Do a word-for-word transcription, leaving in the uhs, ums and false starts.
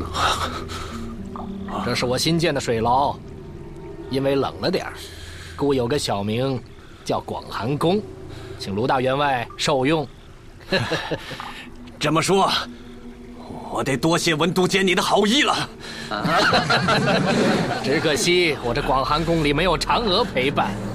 这是我新建的水牢，因为冷了点儿，故有个小名，叫广寒宫，请卢大员外受用。 这么说，我得多谢文都监你的好意了。 只可惜我这广寒宫里没有嫦娥陪伴。